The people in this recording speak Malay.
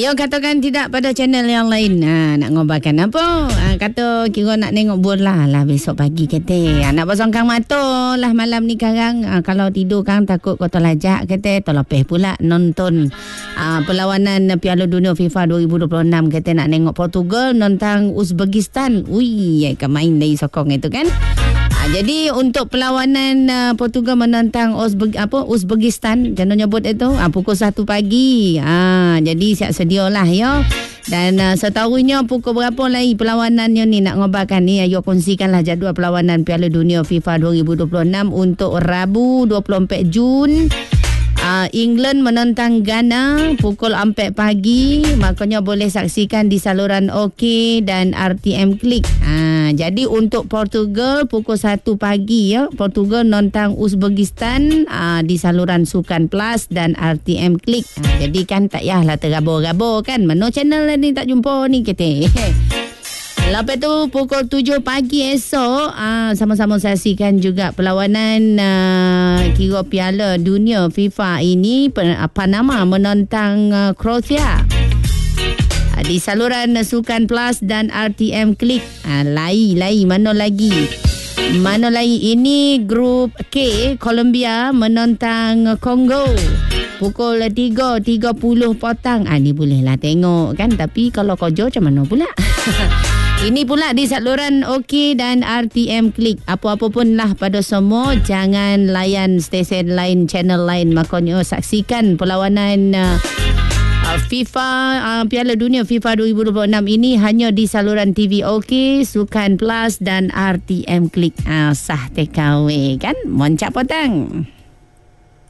Ya, katakan tidak pada channel yang lain. Nak ngobarkan apa? Kata kira nak tengok bola lah besok pagi kata. Nak pasangkan mata lah malam ni sekarang. Kalau tidur kan takut kotor lajak kata. Terlepeh pula nonton perlawanan Piala Dunia FIFA 2026 kata nak tengok Portugal nentang Uzbekistan. Ui, kan main dari sokong itu kan. Jadi untuk perlawanan Portugal menentang Uzbekistan, jangan nyebut itu, pukul 1 pagi. Jadi siap sedialah ya. Dan setahunya pukul berapa lagi perlawanannya ni nak ngobarkan ni. Ayo kongsikanlah jadual perlawanan Piala Dunia FIFA 2026 untuk Rabu 24 Jun. England menentang Ghana pukul 4 pagi. Makanya boleh saksikan di saluran OK dan RTM Klik. Jadi untuk Portugal pukul 1 pagi ya. Portugal menentang Uzbekistan di saluran Sukan Plus dan RTM Klik. Jadi kan tak payahlah tergabur-gabur kan. Mana channel ni tak jumpa ni kata. Lepas tu pukul 7 pagi esok sama-sama saksikan juga perlawanan kira Piala Dunia FIFA ini. Panama menentang Croatia di saluran Sukan Plus dan RTM Klik. Lai mana lagi ini grup K, Colombia menentang Kongo pukul 3.30 petang. Ni bolehlah tengok kan. Tapi kalau kerja macam mana pula? Ini pula di saluran OK dan RTM Klik. Apa-apa pun lah pada semua, jangan layan stesen lain, channel lain. Makanya saksikan perlawanan FIFA Piala Dunia FIFA 2026 ini hanya di saluran TV OK, Sukan Plus dan RTM Klik. Sah TKW kan. Moncap petang.